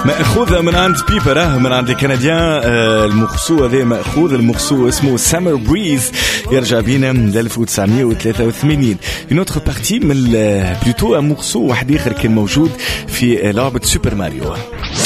مأخوذة من عند بيبر، من عند الكنديان. المغسو هذا مأخوذ، المغسو اسمه سامر بريز، يرجع بينا ل 1983. une autre partie من بلوتو مغسو واحد آخر كان موجود في لعبة سوبر ماريو.